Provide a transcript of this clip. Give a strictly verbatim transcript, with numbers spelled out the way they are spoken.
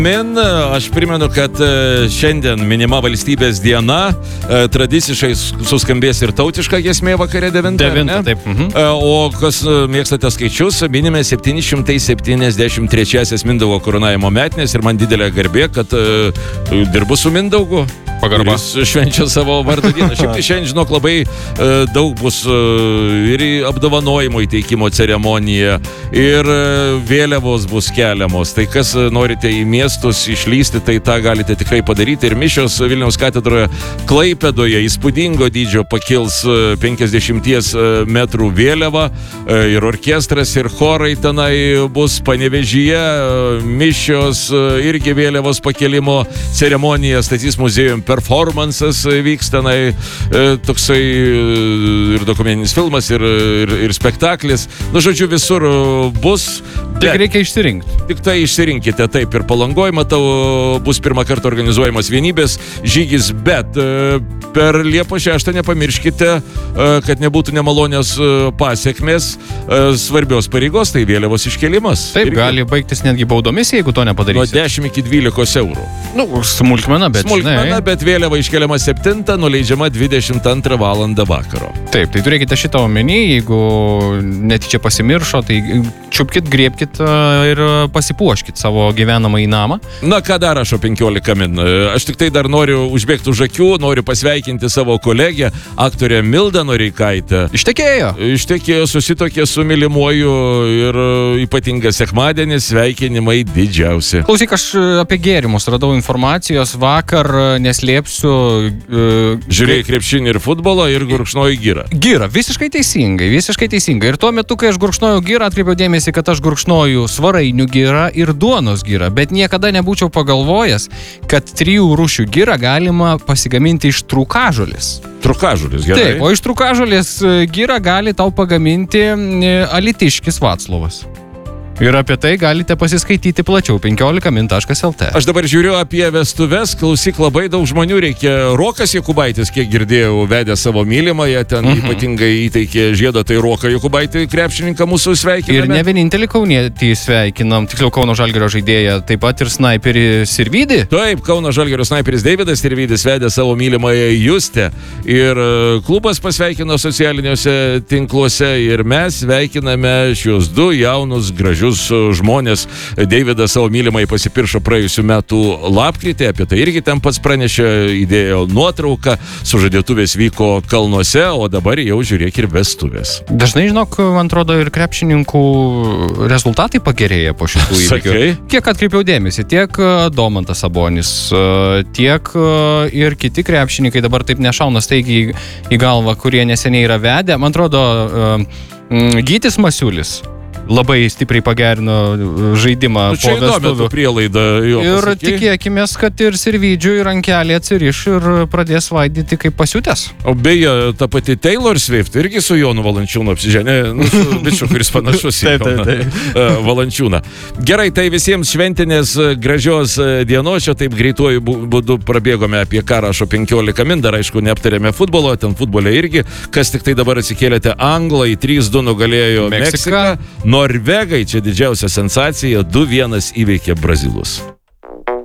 Min, aš primenu, kad šiandien minima valstybės diena, tradiciškai suskambės ir tautiška giesmė vakare devintą. devintą, taip. Mhm. O kas mėgstate skaičius, minime septyni šimtai septyniasdešimt trečiąsias Mindaugo karūnavimo metinės ir man didelė garbė, kad uh, dirbu su Mindaugu. Pagarba. Jis švenčia savo vardo dieną. Šiaip tai šiandien, žinok, labai uh, daug bus uh, ir apdovanojimo įteikimo ceremonija, ir uh, vėliavos bus keliamos. Tai kas uh, norite į miestus išlysti, tai tą galite tikrai padaryti. Ir mišios Vilniaus katedroje Klaipėdoje įspūdingo dydžio pakils uh, penkiasdešimties metrų vėliava, uh, ir orkestras, ir chorai tenai bus Panevėžyje, uh, mišios, uh, irgi vėliavos pakelimo ceremonija, Stasys muziejum performances vyks tenai, e, toksai ir dokumentinis filmas, ir, ir, ir spektaklis. Nu, žodžiu, visur bus. Tik reikia išsirinkti. Tik tai išsirinkite, taip, ir Palangoj, matau, bus pirmą kartą organizuojamas vienybės žygis, bet e, per Liepos šeštą nepamirškite, e, kad nebūtų nemalonios pasiekmės e, svarbios pareigos, tai vėliavos iškelimas. Taip, irgi gali baigtis netgi baudomis, jeigu to nuo nepadarysi. dešimt iki dvylikos eurų. Nu, smulkmena, bet Smulkmena, žinai. bet vėliava iškeliama septintą, nuleidžiama dvidešimt antrą valandą vakaro. Taip, tai turėkite šitą omeny, jeigu netyčia pasimiršo, tai čiupkit, griebkit ir pasipuoškit savo gyvenamą į namą. Na, ką dar rašo penkiolika min? Aš tik tai dar noriu užbėgti už akių, noriu pasveikinti savo kolegę, aktorę Mildą Noreikaitę. Ištekėjo. Ištekėjo, susitokė su mylimuoju ir ypatingas sekmadienis, sveikinimai didžiausi. Klausyk, aš apie gėrimus radau informacijos vakar, neslėpsiu. Uh, Žiūrėjai krepšinį ir futbolą ir gurkšnoji girą. Gira, visiškai teisingai, visiškai teisingai. Ir tuo metu, kai aš gurkšnojau girą, atkreipiau dėmesį, kad aš gurkšnoju svarainių girą ir duonos girą, bet niekada nebūčiau pagalvojęs, kad trijų rūšių girą galima pasigaminti iš trūkažolės. Trukažulis, gerai. Taip, o iš trūkažolės girą gali tau pagaminti Alytiškis Vaclovas. Ir apie tai galite pasiskaityti plačiau penkiolika min taškas el te. Aš dabar žiūriu apie vestuves, klausyk, labai daug žmonių reikia. Rokas Jokubaitis, kiek girdėjau, vedė savo mylimąją, ten mhm. ypatingai įteikė žiedą, tai Roką Jokubaitį, krepšininką mūsų sveikiname. Ir ne vienintelį kaunietį sveikinam, tiksliau Kauno Žalgirio žaidėją, taip pat ir snaiperį Sirvydį. Taip, Kauno Žalgirio snaiperis Deividas Sirvydis vedė savo mylimąją Justę. Ir klubas pasveikino socialiniuose tinkluose ir mes sveikiname šios du jaunus gražius žmonės. Deividas savo mylimai pasipiršo praėjusių metų lapkritį, apie tai irgi ten pats pranešė, įdėjo nuotrauką, sužadėtuvės vyko kalnuose, o dabar jau žiūrėk ir vestuvės. Dažnai, žinok, man atrodo, ir krepšininkų rezultatai pagerėja po šitų įvykių. Sakai? Kiek atkreipiau dėmesį, tiek Domantas Sabonis, tiek ir kiti krepšininkai dabar taip nešauna staigiai į galvą, kurie neseniai yra vedę. Man atrodo, Gytis Masiulis labai stipriai pagerino žaidimą Nu, po čia įdomi vestuvių. prielaida jo Ir pasakei. tikėkime, kad ir Sirvydžiui rankelį atsiriš ir pradės vaidyti kaip pasiutęs. O beje, ta pati Taylor Swift irgi su Jonu Valančiūnu apsiženė, nu, su bičiu, kuris panašus į Taip, taip, Joną Valančiūną. Gerai, tai visiems šventinės gražios dienos, čia taip greituoju būdu prabėgome apie ką rašo penkiolika min, dar aišku neaptarėme futbolo, ten futbole irgi, kas tik tai dabar atsikėlėte, anglai trys du nugalėjo Meksiką. Meksiką, norvegai, čia didžiausia sensacija, du vienas įveikė brazilus.